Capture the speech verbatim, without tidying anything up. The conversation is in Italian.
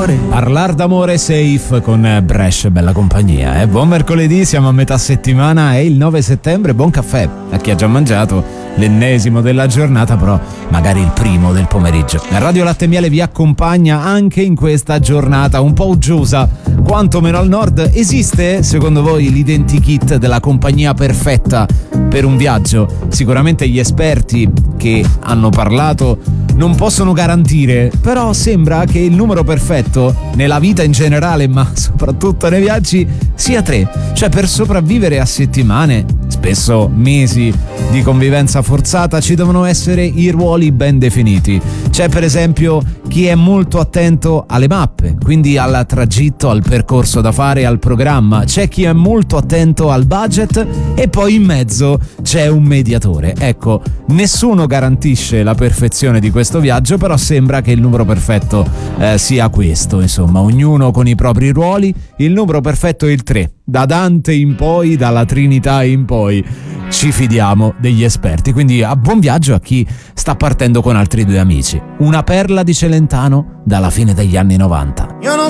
d'amore. Parlar d'amore safe con Brescia, bella compagnia. Eh? Buon mercoledì, siamo a metà settimana, è il nove settembre, buon caffè a chi ha già mangiato. L'ennesimo della giornata, però magari il primo del pomeriggio. Radio Latte e Miele vi accompagna anche in questa giornata un po' uggiosa, quantomeno al nord. Esiste, secondo voi, l'identikit della compagnia perfetta per un viaggio? Sicuramente gli esperti che hanno parlato non possono garantire, però sembra che il numero perfetto nella vita in generale, ma soprattutto nei viaggi, sia tre. Cioè, per sopravvivere a settimane, spesso mesi di convivenza forzata, ci devono essere i ruoli ben definiti. C'è per esempio chi è molto attento alle mappe, quindi al tragitto, al percorso da fare, al programma. C'è chi è molto attento al budget e poi in mezzo c'è un mediatore. Ecco, nessuno garantisce la perfezione di questo viaggio, però sembra che il numero perfetto eh, sia questo, insomma, ognuno con i propri ruoli. Il numero perfetto è il tre. Da Dante in poi, dalla Trinità in poi, ci fidiamo degli esperti. Quindi a buon viaggio a chi sta partendo con altri due amici. Una perla di Celentano dalla fine degli anni novanta. Io non